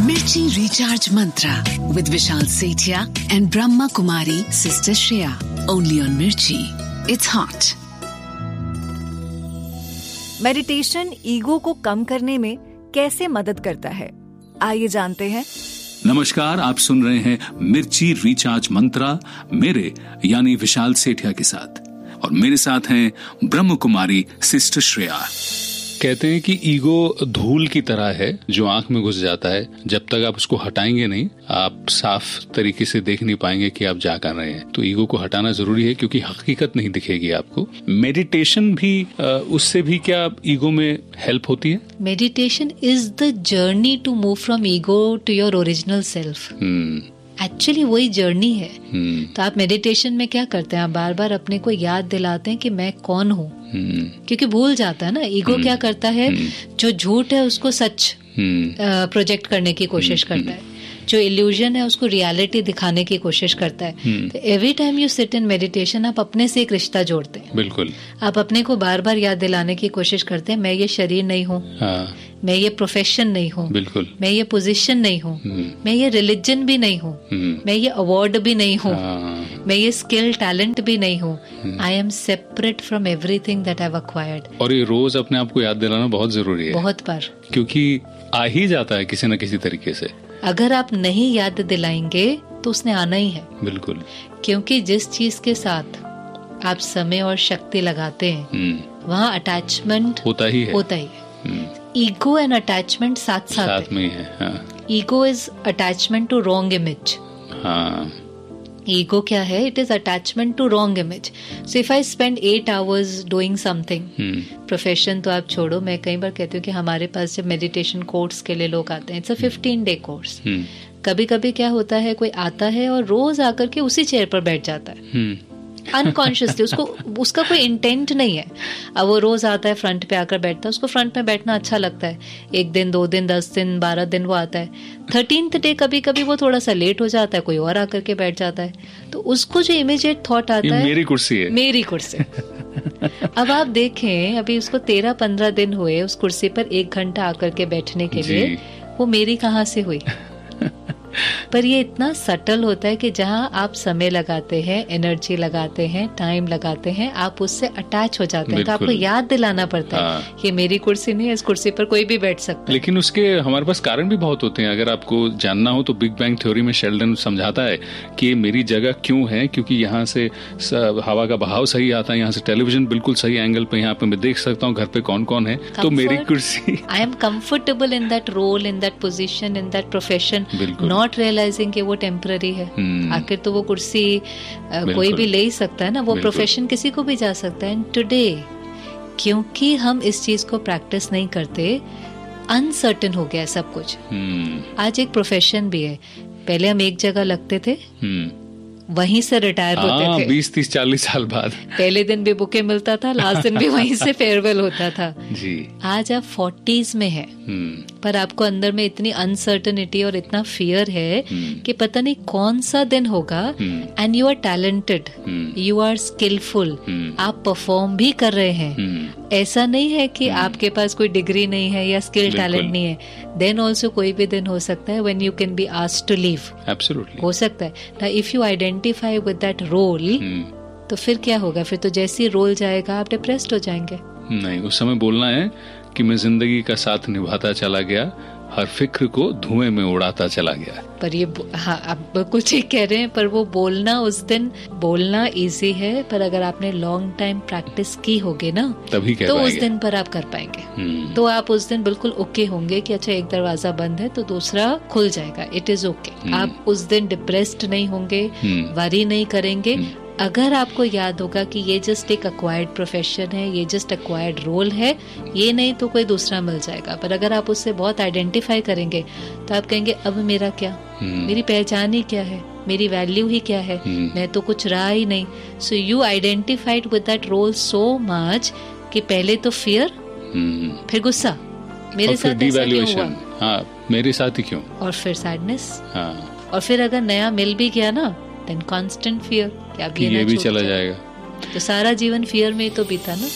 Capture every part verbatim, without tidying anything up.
Mirchi Recharge Mantra with Vishal Sethia and Brahma Kumari Sister Shreya. Only on Mirchi. It's hot. Meditation ego को कम करने में कैसे मदद करता है, आइए जानते हैं। नमस्कार, आप सुन रहे हैं मिर्ची रिचार्ज मंत्रा मेरे यानी विशाल सेठिया के साथ, और मेरे साथ हैं ब्रह्म कुमारी सिस्टर श्रेया। कहते हैं कि ईगो धूल की तरह है जो आंख में घुस जाता है। जब तक आप उसको हटाएंगे नहीं, आप साफ तरीके से देख नहीं पाएंगे कि आप जा कर रहे हैं। तो ईगो को हटाना जरूरी है, क्योंकि हकीकत नहीं दिखेगी आपको। मेडिटेशन भी उससे भी क्या ईगो में हेल्प होती है? Meditation is the journey to move from ego to your original self. Actually वही जर्नी है। hmm. तो आप मेडिटेशन में क्या करते हैं, आप बार बार अपने को याद दिलाते हैं कि मैं कौन हूँ। hmm. क्योंकि भूल जाता है ना ईगो। hmm. क्या करता है, hmm. जो झूठ है उसको सच प्रोजेक्ट hmm. करने की कोशिश hmm. करता है, जो इल्यूजन है उसको रियलिटी दिखाने की कोशिश करता है। hmm. तो every time you sit in meditation आप अपने से एक रिश्ता जोड़ते हैं। बिल्कुल। आप अपने को बार बार याद दिलाने की कोशिश करते हैं, मैं ये शरीर नहीं हूँ। हाँ. मैं ये प्रोफेशन नहीं हूँ। बिल्कुल। मैं ये पोजीशन नहीं हूँ। मैं ये रिलीजन भी नहीं हूँ। मैं ये अवार्ड भी नहीं हूँ। हाँ. मैं ये स्किल टैलेंट भी नहीं हूँ। I am separate from everything that I have acquired. और ये रोज अपने आप को याद दिलाना बहुत जरूरी है, बहुत बार, क्योंकि आ ही जाता है किसी न किसी तरीके से। अगर आप नहीं याद दिलाएंगे तो उसने आना ही है। बिल्कुल। क्योंकि जिस चीज के साथ आप समय और शक्ति लगाते हैं वहाँ अटैचमेंट होता ही है, होता ही है। ईगो एंड अटैचमेंट साथ साथ, साथ में है। हाँ। Ego is attachment to wrong image. हाँ। ईगो क्या है, it is attachment to wrong image. So if I spend eight hours doing something, profession तो आप छोड़ो, मैं कई बार कहती हूँ कि हमारे पास जब मेडिटेशन कोर्स के लिए लोग आते हैं, it's a fifteen day course. कभी कभी क्या होता है, कोई आता है और रोज आकर के उसी चेयर पर बैठ जाता है अनकॉन्शियसली। उसको उसका कोई इंटेंट नहीं है। अब वो रोज आता है, फ्रंट पे आकर बैठता है, उसको फ्रंट में बैठना अच्छा लगता है। एक दिन, दो दिन, दस दिन, बारह दिन वो आता है। थर्टीन्थ डे कभी कभी वो थोड़ा सा लेट हो जाता है, कोई और आकर के बैठ जाता है। तो उसको जो इमीडिएट थॉट आता है, मेरी कुर्सी है, मेरी कुर्सी। अब आप देखें, अभी उसको तेरह पंद्रह दिन हुए उस कुर्सी पर एक घंटा आकर के बैठने के लिए, वो मेरी कहाँ से हुई? पर ये इतना सटल होता है कि जहाँ आप समय लगाते हैं, एनर्जी लगाते हैं, टाइम लगाते हैं, आप उससे अटैच हो जाते हैं। तो आपको याद दिलाना पड़ता है, हाँ। ये मेरी कुर्सी नहीं है, इस कुर्सी पर कोई भी बैठ सकता है। लेकिन उसके हमारे पास कारण भी बहुत होते हैं। अगर आपको जानना हो तो बिग बैंग थ्योरी में शेल्डन समझाता है कि मेरी जगह क्यों है, क्योंकि यहाँ से हवा का बहाव सही आता है, यहाँ से टेलीविजन बिल्कुल सही एंगल पे, यहाँ पे मैं देख सकता हूँ घर पे कौन कौन है, तो मेरी कुर्सी। I am comfortable in that role, in that position, in that profession, not realising कि वो टेम्पररी है। hmm. आखिर तो वो कुर्सी कोई भी ले ही सकता है ना, वो प्रोफेशन किसी को भी जा सकता है। एंड टुडे क्योंकि हम इस चीज को प्रैक्टिस नहीं करते, अनसर्टेन हो गया सब कुछ। hmm. आज एक प्रोफेशन भी है, पहले हम एक जगह लगते थे, hmm. वहीं से रिटायर होते थे बीस तीस चालीस साल बाद। पहले दिन भी बुके मिलता था, लास्ट दिन भी वहीं से फेयरवेल होता था जी। आज आप फोर्टीज में है, पर आपको अंदर में इतनी अनसर्टेनिटी और इतना फियर है कि पता नहीं कौन सा दिन होगा। And you are talented, you are skilful, आप परफॉर्म भी कर रहे हैं। ऐसा नहीं है कि आपके पास कोई डिग्री नहीं है या स्किल टैलेंट नहीं है। देन ऑल्सो कोई भी दिन हो सकता है when you can be asked to leave. Absolutely हो सकता है ना। If you identify with that role, तो फिर क्या होगा, फिर तो जैसे ही रोल जाएगा आप डिप्रेस्ड हो जाएंगे। नहीं, उस समय बोलना है कि मैं जिंदगी का साथ निभाता चला गया, हर फिक्र को धुएं में उड़ाता चला गया। पर ये हाँ, आप बिल्कुल ठीक कह रहे हैं, पर वो बोलना उस दिन बोलना इजी है, पर अगर आपने लॉन्ग टाइम प्रैक्टिस की होगी ना, तभी कह तो उस दिन पर आप कर पाएंगे। तो आप उस दिन बिल्कुल ओके होंगे कि अच्छा एक दरवाजा बंद है तो दूसरा खुल जाएगा, इट इज ओके। आप उस दिन डिप्रेस्ड नहीं होंगे, वरी नहीं करेंगे। अगर आपको याद होगा कि ये जस्ट एक अक्वायर्ड प्रोफेशन है, ये जस्ट अक्वायर्ड रोल है, ये नहीं तो कोई दूसरा मिल जाएगा। पर अगर आप उससे बहुत आइडेंटिफाई करेंगे तो आप कहेंगे अब मेरा क्या, मेरी पहचान ही क्या है, मेरी वैल्यू ही क्या है, मैं तो कुछ रहा ही नहीं। So you identified with that role so much कि पहले तो फियर, फिर गुस्सा, मेरे साथ ऐसा क्यों हुआ, हाँ, मेरे साथ ही क्यों, और फिर सैडनेस, हाँ। और फिर अगर नया मिल भी गया ना, देन कांस्टेंट फियर कि अब ये, ये भी चला जाएगा। तो सारा जीवन फियर में तो बीता ना।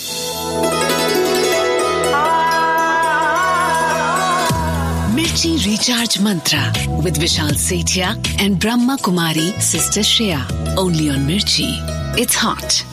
Mirchi Recharge Mantra with Vishal Sethia and Brahma Kumari, Sister Shreya. Only on Mirchi. It's hot.